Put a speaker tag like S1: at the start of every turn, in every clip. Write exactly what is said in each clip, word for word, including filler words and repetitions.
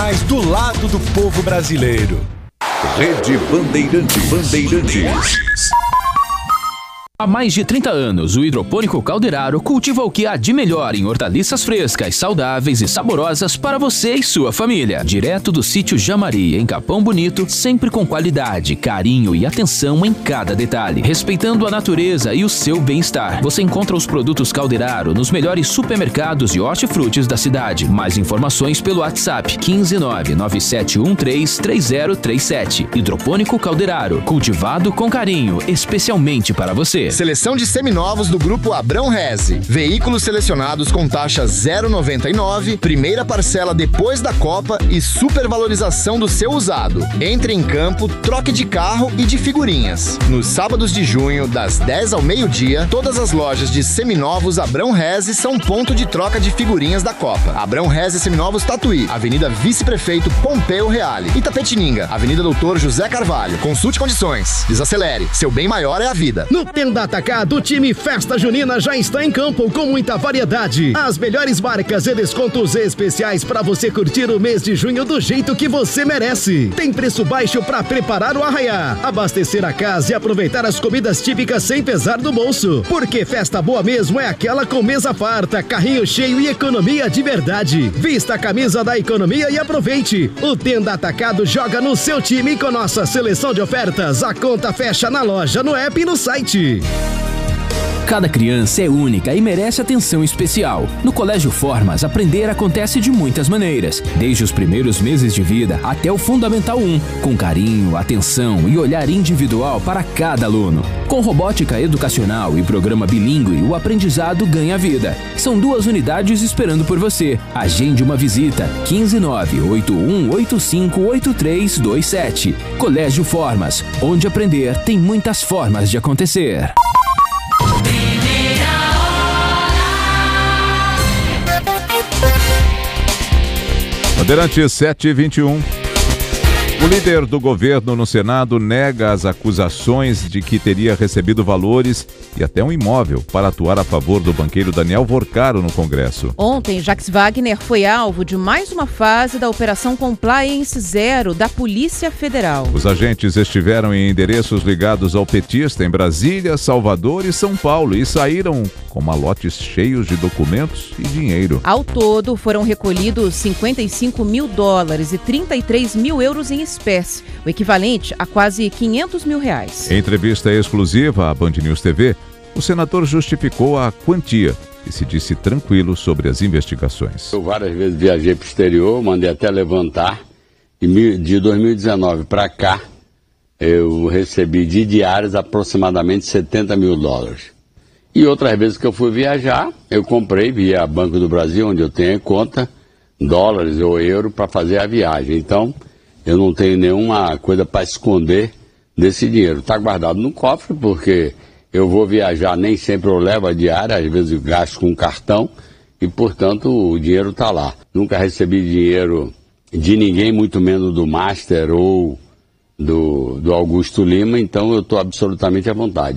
S1: mais do lado do povo brasileiro.
S2: Rede Bandeirantes. Bandeirantes.
S3: Há mais de trinta anos, o Hidropônico Calderaro cultiva o que há de melhor em hortaliças frescas, saudáveis e saborosas para você e sua família. Direto do sítio Jamari, em Capão Bonito, sempre com qualidade, carinho e atenção em cada detalhe, respeitando a natureza e o seu bem-estar. Você encontra os produtos Calderaro nos melhores supermercados e hortifrutis da cidade. Mais informações pelo WhatsApp quinze nove nove sete um três três zero três sete. Hidropônico Calderaro, cultivado com carinho, especialmente para você.
S4: Seleção de seminovos do Grupo Abrão Reze. Veículos selecionados com taxa zero vírgula noventa e nove, primeira parcela depois da Copa e supervalorização do seu usado. Entre em campo, troque de carro e de figurinhas. Nos sábados de junho, das dez ao meio-dia, todas as lojas de seminovos Abrão Reze são ponto de troca de figurinhas da Copa. Abrão Reze Seminovos Tatuí, Avenida Vice-Prefeito Pompeu Reale. Itapetininga, Avenida Doutor José Carvalho. Consulte condições. Desacelere. Seu bem maior é a vida.
S5: No Tenda Atacado, o time Festa Junina já está em campo com muita variedade. As melhores marcas e descontos especiais para você curtir o mês de junho do jeito que você merece. Tem preço baixo para preparar o arraiá, abastecer a casa e aproveitar as comidas típicas sem pesar no bolso. Porque festa boa mesmo é aquela com mesa farta, carrinho cheio e economia de verdade. Vista a camisa da economia e aproveite. O Tenda Atacado joga no seu time com nossa seleção de ofertas. A conta fecha na loja, no app e no site.
S3: Cada criança é única e merece atenção especial. No Colégio Formas, aprender acontece de muitas maneiras, desde os primeiros meses de vida até o Fundamental um, com carinho, atenção e olhar individual para cada aluno. Com robótica educacional e programa bilíngue, o aprendizado ganha vida. São duas unidades esperando por você. Agende uma visita. quinze nove oito um oito cinco oito três dois sete. Colégio Formas, onde aprender tem muitas formas de acontecer.
S6: Bandeirantes sete e vinte e um. O líder do governo no Senado nega as acusações de que teria recebido valores e até um imóvel para atuar a favor do banqueiro Daniel Vorcaro no Congresso.
S7: Ontem, Jacques Wagner foi alvo de mais uma fase da Operação Compliance Zero da Polícia Federal.
S6: Os agentes estiveram em endereços ligados ao petista em Brasília, Salvador e São Paulo e saíram com malotes cheios de documentos e dinheiro.
S7: Ao todo, foram recolhidos cinquenta e cinco mil dólares e trinta e três mil euros em espécie, o equivalente a quase quinhentos mil reais.
S6: Em entrevista exclusiva à Band News T V, o senador justificou a quantia e se disse tranquilo sobre as investigações.
S8: Eu várias vezes viajei para o exterior, mandei até levantar, e de dois mil e dezenove para cá, eu recebi de diárias aproximadamente setenta mil dólares. E outras vezes que eu fui viajar, eu comprei via Banco do Brasil, onde eu tenho conta, dólares ou euro para fazer a viagem. Então, eu não tenho nenhuma coisa para esconder desse dinheiro. Está guardado no cofre, porque eu vou viajar, nem sempre eu levo a diária, às vezes eu gasto com cartão, e, portanto, o dinheiro está lá. Nunca recebi dinheiro de ninguém, muito menos do Master ou do, do Augusto Lima, então eu estou absolutamente à vontade.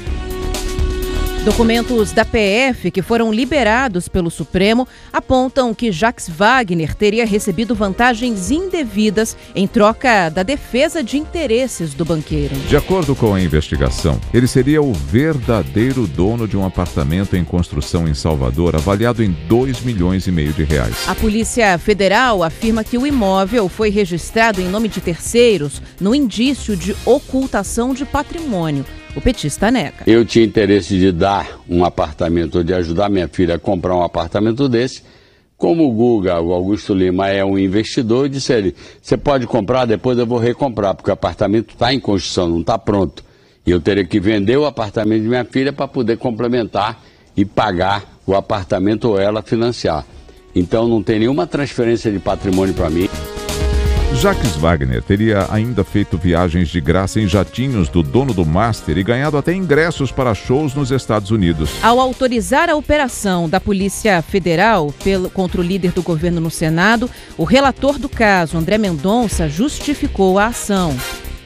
S7: Documentos da P F que foram liberados pelo Supremo apontam que Jacques Wagner teria recebido vantagens indevidas em troca da defesa de interesses do banqueiro.
S6: De acordo com a investigação, ele seria o verdadeiro dono de um apartamento em construção em Salvador, avaliado em dois milhões e meio de reais.
S7: A Polícia Federal afirma que o imóvel foi registrado em nome de terceiros no indício de ocultação de patrimônio. O petista nega.
S8: Eu tinha interesse de dar um apartamento, ou de ajudar minha filha a comprar um apartamento desse. Como o Guga, o Augusto Lima, é um investidor, eu disse a ele, você pode comprar, depois eu vou recomprar, porque o apartamento está em construção, não está pronto. E eu teria que vender o apartamento de minha filha para poder complementar e pagar o apartamento ou ela financiar. Então não tem nenhuma transferência de patrimônio para mim.
S6: Jacques Wagner teria ainda feito viagens de graça em jatinhos do dono do Master e ganhado até ingressos para shows nos Estados Unidos.
S7: Ao autorizar a operação da Polícia Federal pelo, contra o líder do governo no Senado, o relator do caso, André Mendonça, justificou a ação.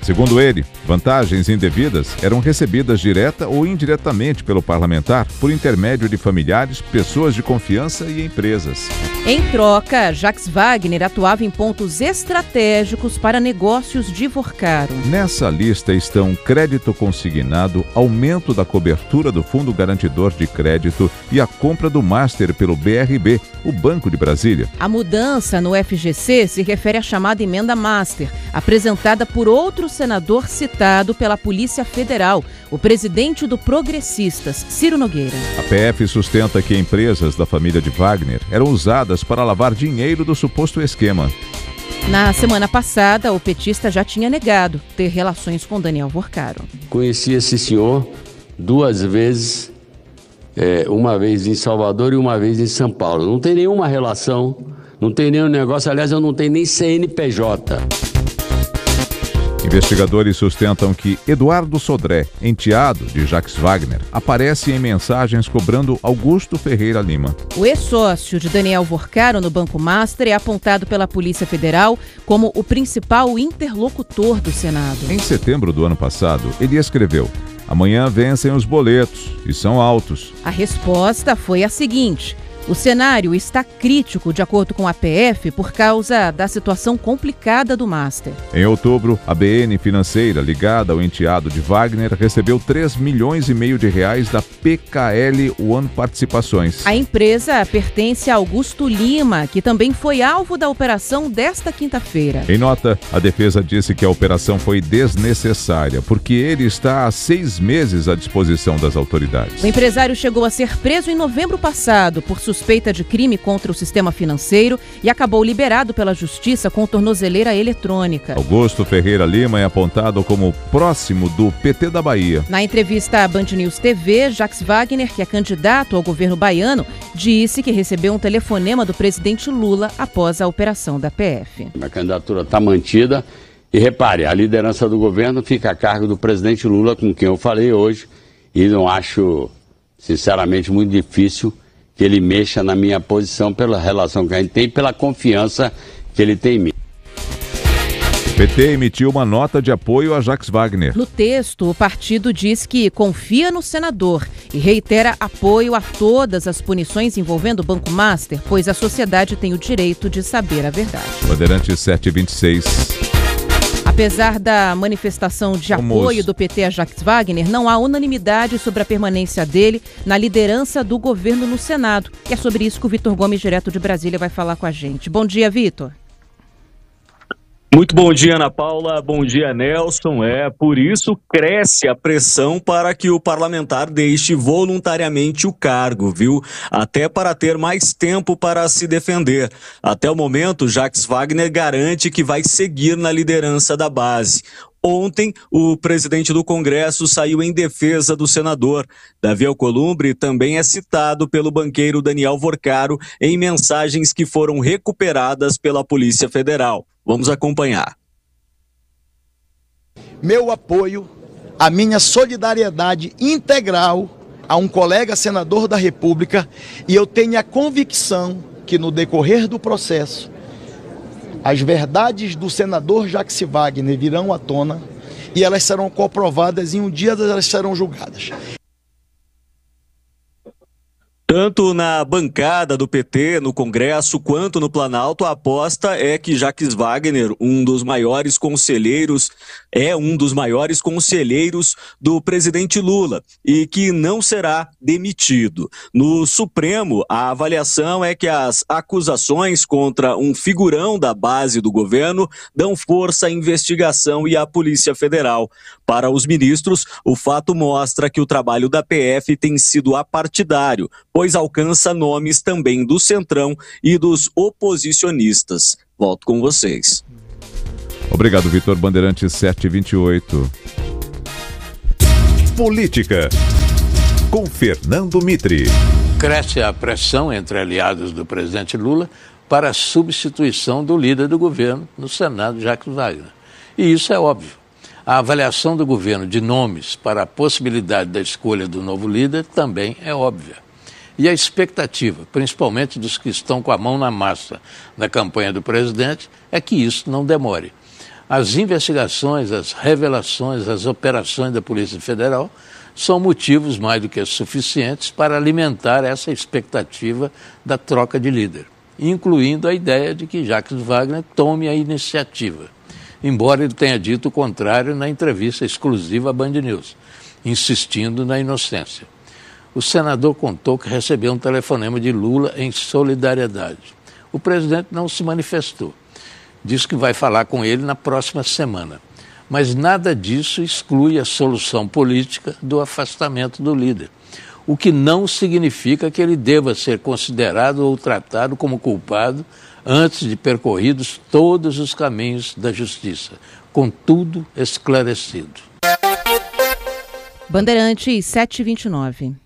S6: Segundo ele, vantagens indevidas eram recebidas direta ou indiretamente pelo parlamentar por intermédio de familiares, pessoas de confiança e empresas.
S7: Em troca, Jacques Wagner atuava em pontos estratégicos para negócios de Vorcaro.
S6: Nessa lista estão crédito consignado, aumento da cobertura do Fundo Garantidor de Crédito e a compra do Master pelo B R B, o Banco de Brasília.
S7: A mudança no F G C se refere à chamada emenda Master, apresentada por outro senador citado pela Polícia Federal, o presidente do Progressistas, Ciro Nogueira.
S6: A P F sustenta que empresas da família de Wagner eram usadas para lavar dinheiro do suposto esquema.
S7: Na semana passada, o petista já tinha negado ter relações com Daniel Vorcaro.
S8: Conheci esse senhor duas vezes, é, uma vez em Salvador e uma vez em São Paulo. Não tem nenhuma relação, não tem nenhum negócio, aliás, eu não tenho nem C N P J.
S6: Investigadores sustentam que Eduardo Sodré, enteado de Jacques Wagner, aparece em mensagens cobrando Augusto Ferreira Lima.
S7: O ex-sócio de Daniel Vorcaro no Banco Master é apontado pela Polícia Federal como o principal interlocutor do Senado.
S6: Em setembro do ano passado, ele escreveu: "Amanhã vencem os boletos, e são altos."
S7: A resposta foi a seguinte: o cenário está crítico, de acordo com a P F, por causa da situação complicada do Master.
S6: Em outubro, a B N Financeira, ligada ao enteado de Wagner, recebeu três milhões e meio de reais da P K L One Participações.
S7: A empresa pertence a Augusto Lima, que também foi alvo da operação desta quinta-feira.
S6: Em nota, a defesa disse que a operação foi desnecessária, porque ele está há seis meses à disposição das autoridades.
S7: O empresário chegou a ser preso em novembro passado por suspeita de crime contra o sistema financeiro e acabou liberado pela Justiça com tornozeleira eletrônica.
S6: Augusto Ferreira Lima é apontado como próximo do P T da Bahia.
S7: Na entrevista à Band News T V, Jacques Wagner, que é candidato ao governo baiano, disse que recebeu um telefonema do presidente Lula após a operação da P F.
S8: A candidatura está mantida e, repare, a liderança do governo fica a cargo do presidente Lula, com quem eu falei hoje, e não acho, sinceramente, muito difícil que ele mexa na minha posição pela relação que a gente tem e pela confiança que ele tem em mim.
S6: O P T emitiu uma nota de apoio a Jacques Wagner.
S7: No texto, o partido diz que confia no senador e reitera apoio a todas as punições envolvendo o Banco Master, pois a sociedade tem o direito de saber a verdade.
S6: Bandeirantes sete e vinte e seis.
S7: Apesar da manifestação de
S6: Vamos.
S7: apoio do P T a Jacques Wagner, não há unanimidade sobre a permanência dele na liderança do governo no Senado. E é sobre isso que o Vitor Gomes, direto de Brasília, vai falar com a gente. Bom dia, Vitor.
S9: Muito bom dia, Ana Paula. Bom dia, Nelson. É, por isso cresce a pressão para que o parlamentar deixe voluntariamente o cargo, viu? Até para ter mais tempo para se defender. Até o momento, Jacques Wagner garante que vai seguir na liderança da base. Ontem, o presidente do Congresso saiu em defesa do senador. Davi Alcolumbre também é citado pelo banqueiro Daniel Vorcaro em mensagens que foram recuperadas pela Polícia Federal. Vamos acompanhar.
S10: Meu apoio, a minha solidariedade integral a um colega senador da República, e eu tenho a convicção que no decorrer do processo as verdades do senador Jacques Wagner virão à tona e elas serão comprovadas e um dia elas serão julgadas.
S9: Tanto na bancada do P T, no Congresso, quanto no Planalto, a aposta é que Jacques Wagner, um dos maiores conselheiros, é um dos maiores conselheiros do presidente Lula e que não será demitido. No Supremo, a avaliação é que as acusações contra um figurão da base do governo dão força à investigação e à Polícia Federal. Para os ministros, o fato mostra que o trabalho da P F tem sido apartidário, pois alcança nomes também do Centrão e dos oposicionistas. Volto com vocês.
S6: Obrigado, Vitor. Bandeirantes sete e vinte e oito.
S2: Política, com Fernando Mitre.
S11: Cresce a pressão entre aliados do presidente Lula para a substituição do líder do governo no Senado, Jacques Wagner. E isso é óbvio. A avaliação do governo de nomes para a possibilidade da escolha do novo líder também é óbvia. E a expectativa, principalmente dos que estão com a mão na massa na campanha do presidente, é que isso não demore. As investigações, as revelações, as operações da Polícia Federal são motivos mais do que suficientes para alimentar essa expectativa da troca de líder, incluindo a ideia de que Jacques Wagner tome a iniciativa, embora ele tenha dito o contrário na entrevista exclusiva à Band News, insistindo na inocência. O senador contou que recebeu um telefonema de Lula em solidariedade. O presidente não se manifestou. Diz que vai falar com ele na próxima semana. Mas nada disso exclui a solução política do afastamento do líder, o que não significa que ele deva ser considerado ou tratado como culpado antes de percorridos todos os caminhos da justiça, com tudo esclarecido.
S7: Bandeirantes sete e vinte e nove.